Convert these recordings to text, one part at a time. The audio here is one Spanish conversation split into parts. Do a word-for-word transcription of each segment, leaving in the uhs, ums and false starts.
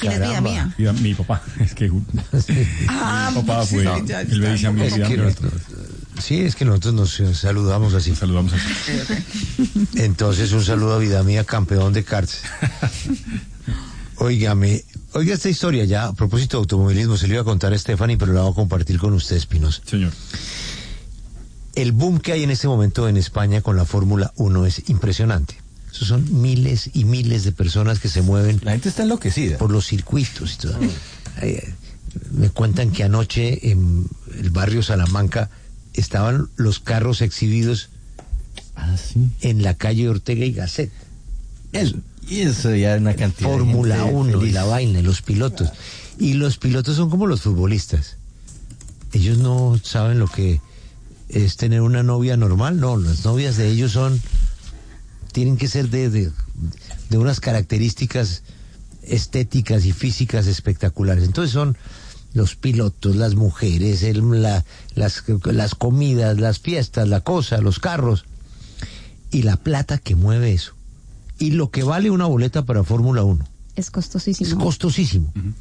¿Quién es vida mía? Vida, mi papá, es que ah, mi papá fue, no, él me dice a mí, es que nosotros, sí, es que nosotros nos saludamos así. Nos saludamos así. Entonces, un saludo a vida mía, campeón de karts. Óigame, oiga esta historia ya, a propósito de automovilismo, se le iba a contar a Stephanie, pero la voy a compartir con usted, Espinosa. Señor. El boom que hay en este momento en España con la Fórmula uno es impresionante. Esos son miles y miles de personas que se mueven. La gente está enloquecida por los circuitos y todo. Eh, me cuentan que anoche en el barrio Salamanca estaban los carros exhibidos ah, ¿sí? en la calle Ortega y Gasset. Eso, y eso ya es una cantidad Fórmula de uno y la vaina, los pilotos. Y los pilotos son como los futbolistas. Ellos no saben lo que es tener una novia normal, no, las novias de ellos son, tienen que ser de, de, de unas características estéticas y físicas espectaculares. Entonces son los pilotos, las mujeres, el, la, las, las comidas, las fiestas, la cosa, los carros y la plata que mueve eso. Y lo que vale una boleta para Fórmula uno. Es costosísimo. Es costosísimo. Uh-huh.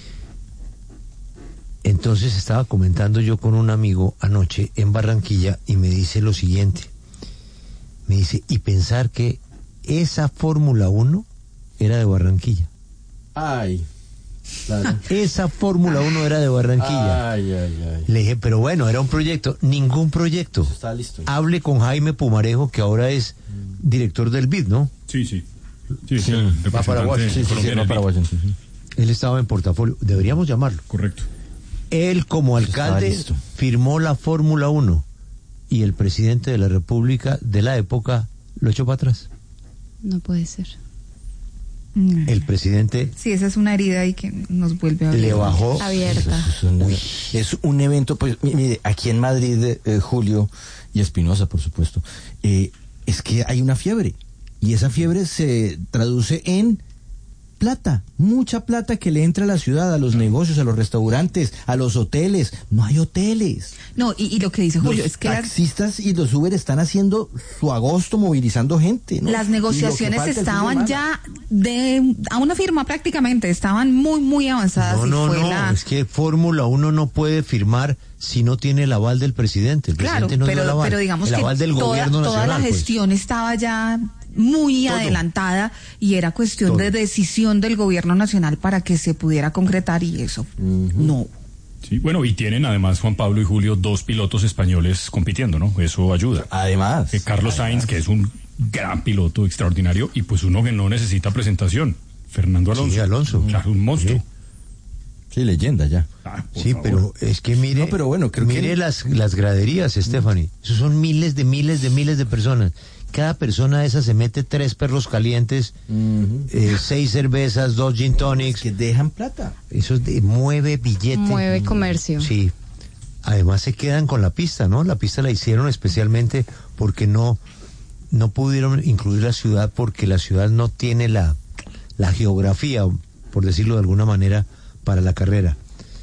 Entonces estaba comentando yo con un amigo anoche en Barranquilla y me dice lo siguiente. Me dice, y pensar que esa Fórmula uno era de Barranquilla. Ay, claro. Esa Fórmula uno era de Barranquilla. Ay, ay, ay. Le dije, pero bueno, era un proyecto. Ningún proyecto. Eso está listo. Hable con Jaime Pumarejo, que ahora es director del B I D, ¿no? Sí, sí. Sí, sí. Va para Washington. Sí, sí, sí, va para Washington. Sí. Él estaba en portafolio. Deberíamos llamarlo. Correcto. Él, como alcalde, firmó la Fórmula uno y el presidente de la República de la época lo echó para atrás. No puede ser. No. El presidente... Sí, esa es una herida ahí que nos vuelve a abrir. Le bajó... Abierta. Es un, es un evento, pues, mire, aquí en Madrid, eh, Julio y Espinosa, por supuesto, eh, es que hay una fiebre. Y esa fiebre se traduce en plata, mucha plata que le entra a la ciudad, a los negocios, a los restaurantes, a los hoteles. No hay hoteles. No, y, y lo que dice Julio los es que taxistas las... y los Uber están haciendo su agosto movilizando gente, ¿no? Las negociaciones estaban ya de a una firma prácticamente, estaban muy, muy avanzadas. No, no, y fue no, la... es que Fórmula uno no puede firmar si no tiene el aval del presidente. El claro, presidente no pero, dio el aval. pero digamos el que aval del toda, gobierno nacional, toda la gestión pues. estaba ya muy Todo. adelantada y era cuestión Todo. de decisión del gobierno nacional para que se pudiera concretar y eso uh-huh. no. Sí, bueno, y tienen además Juan Pablo y Julio dos pilotos españoles compitiendo, ¿no? Eso ayuda. Además. Eh, Carlos además. Sainz, que es un gran piloto extraordinario, y pues uno que no necesita presentación, Fernando Alonso. Sí, Alonso. Claro, un monstruo. Sí. Sí, leyenda ya. Ah, sí, favor. pero es que mire, no, pero bueno, creo mire que... las, las graderías, Stephanie. Esos son miles de miles de miles de personas. Cada persona de esas se mete tres perros calientes, uh-huh. eh, seis cervezas, dos gin tonics. Es que dejan plata. Eso de, mueve billete. Mueve comercio. Sí. Además se quedan con la pista, ¿no? La pista la hicieron especialmente porque no, no pudieron incluir la ciudad porque la ciudad no tiene la, la geografía, por decirlo de alguna manera, para la carrera.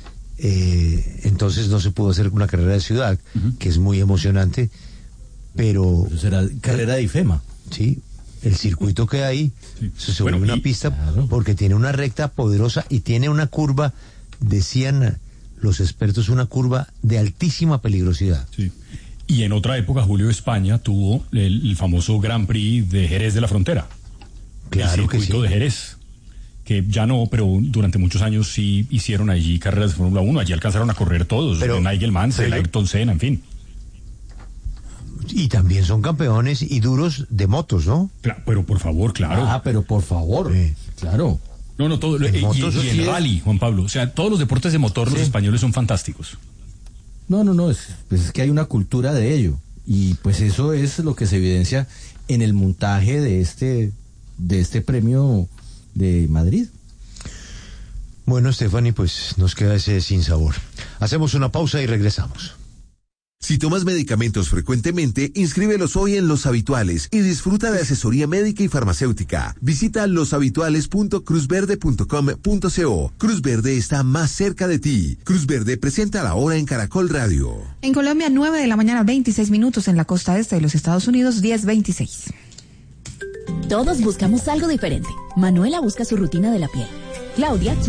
Eh, entonces no se pudo hacer una carrera de ciudad, uh-huh. que es muy emocionante. Pero eso será carrera de IFEMA. Sí, el circuito que hay, sí. Eso se vuelve bueno, una y, pista claro. porque tiene una recta poderosa y tiene una curva, decían los expertos, una curva de altísima peligrosidad. Sí. Y en otra época, Julio, España tuvo el, el famoso Grand Prix de Jerez de la Frontera. Claro el circuito que sí. de Jerez, que ya no, pero durante muchos años sí hicieron allí carreras de Fórmula uno, allí alcanzaron a correr todos, pero, Nigel Mansell, Ayrton Senna, en fin. Y también son campeones y duros de motos, ¿no? Claro, pero por favor, claro. Ah, pero por favor, sí. Claro. No, no, todo. Y, motos, y, y en rally, Juan Pablo. O sea, todos los deportes de motor, sí. los españoles son fantásticos. No, no, no, es, pues es que hay una cultura de ello. Y pues eso es lo que se evidencia en el montaje de este, de este premio de Madrid. Bueno, Stephanie, pues nos queda ese sinsabor. Hacemos una pausa y regresamos. Si tomas medicamentos frecuentemente, inscríbelos hoy en Los Habituales y disfruta de asesoría médica y farmacéutica. Visita los habituales punto cruz verde punto com punto co. Cruz Verde está más cerca de ti. Cruz Verde presenta la hora en Caracol Radio. En Colombia, nueve de la mañana, veintiséis minutos. En la costa este de los Estados Unidos, diez veintiséis. Todos buscamos algo diferente. Manuela busca su rutina de la piel. Claudia